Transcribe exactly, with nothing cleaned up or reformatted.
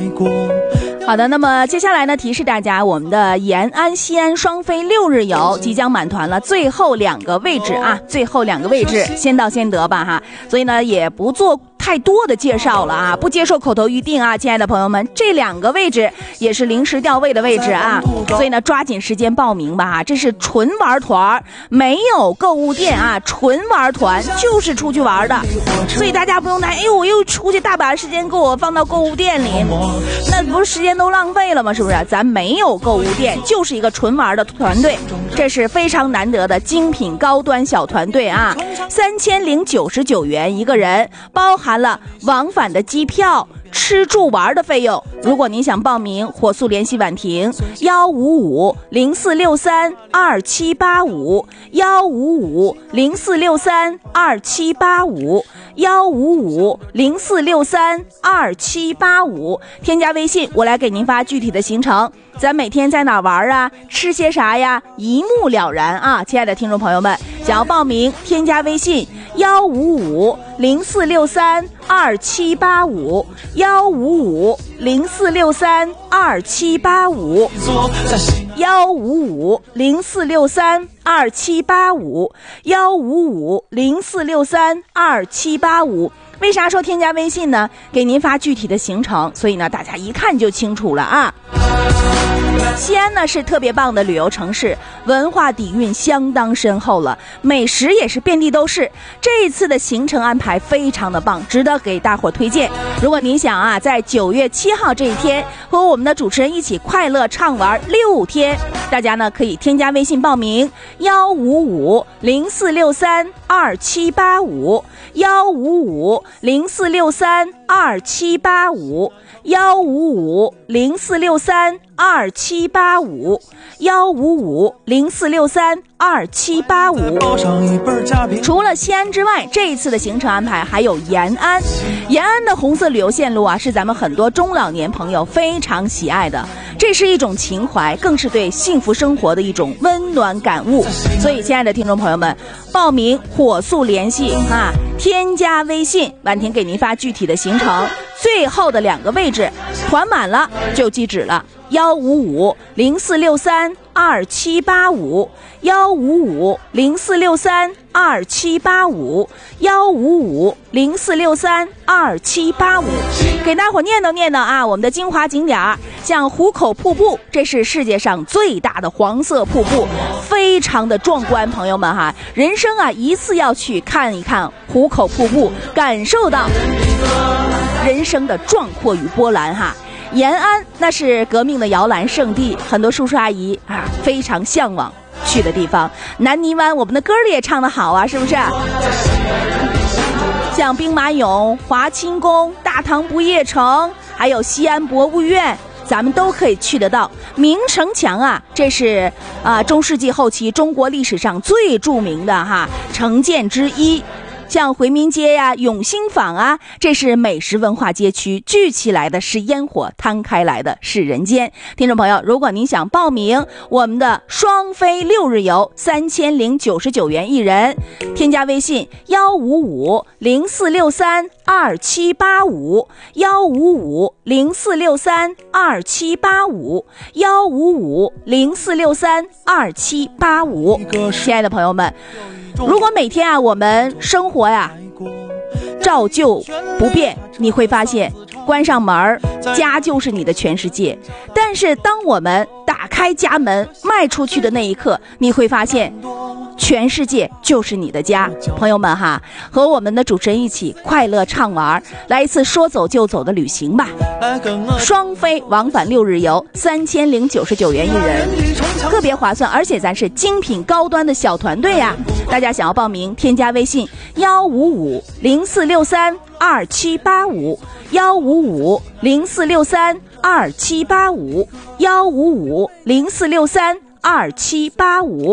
好的，那么接下来呢，提示大家，我们的延安、西安双飞六日游即将满团了，最后两个位置啊，最后两个位置先到先得吧哈，所以呢也不做太多的介绍了啊，不接受口头预定啊，亲爱的朋友们，这两个位置也是临时调位的位置啊，所以呢抓紧时间报名吧哈，这是纯玩团，没有购物店啊，纯玩团就是出去玩的，所以大家不用担心，哎呦我又出去大把时间给我放到购物店里，那不是时间都浪费了吗？是不是？咱没有购物店，就是一个纯玩的团队，这是非常难得的精品高端小团队啊，三千零九十九元一个人，包含了往返的机票、吃住玩的费用。如果您想报名，火速联系婉婷幺五五零四六三二七八五幺五五零四六三二七八五幺五五零四六三二七八五，添加微信，我来给您发具体的行程。咱每天在哪玩啊？吃些啥呀？一目了然啊！亲爱的听众朋友们，想要报名，添加微信幺五五零四六三二七八五幺五五零四六三二七八五幺五五零四六三二七八五幺五五零四六三二七八五。为啥说添加微信呢？给您发具体的行程，所以呢大家一看就清楚了啊。西安呢是特别棒的旅游城市，文化底蕴相当深厚了，美食也是遍地都是。这一次的行程安排非常的棒，值得给大伙推荐。如果您想啊，在九月七号这一天和我们的主持人一起快乐畅玩六天，大家呢可以添加微信报名幺五五零四六三二七八五幺五五零四六三二七八五幺五五零四六三二七八五幺五五零四六三二七八五。除了西安之外，这一次的行程安排还有延安。延安的红色旅游线路啊，是咱们很多中老年朋友非常喜爱的，这是一种情怀，更是对幸福生活的一种温暖感悟。所以亲爱的听众朋友们，报名火速联系啊，添加微信，婉婷给您发具体的行程，最后的两个位置团满了就记止了，幺五五零四六三二七八五幺五五零四六三二七八五幺五五零四六三二七八五。给大伙念叨念叨啊，我们的精华景点，像壶口瀑布，这是世界上最大的黄色瀑布，非常的壮观，朋友们哈，人生啊一次要去看一看壶口瀑布，感受到人生的壮阔与波澜哈。延安那是革命的摇篮圣地，很多叔叔阿姨啊非常向往去的地方。南泥湾我们的歌里也唱得好啊，是不是？像兵马俑、华清宫、大唐不夜城，还有西安博物院，咱们都可以去得到。明城墙啊，这是啊中世纪后期中国历史上最著名的哈城建之一。像回民街呀、啊、永兴坊啊，这是美食文化街区，聚起来的是烟火，摊开来的是人间。听众朋友，如果您想报名我们的双飞六日游，三千零九十九元一人，添加微信幺五五零四六三二七八五幺五五零四六三二七八五幺五五零四六三二七八五。亲爱的朋友们，如果每天啊我们生活呀照旧不变，你会发现关上门，家就是你的全世界。但是当我们打开家门迈出去的那一刻，你会发现全世界就是你的家。朋友们哈，和我们的主持人一起快乐畅玩，来一次说走就走的旅行吧。双飞往返六日游，三千零九十九元一人，特别划算，而且咱是精品高端的小团队呀、啊。大家想要报名，添加微信幺五五零四六三二七八五幺五五零四六三二七八五幺五五零四六三二七八五。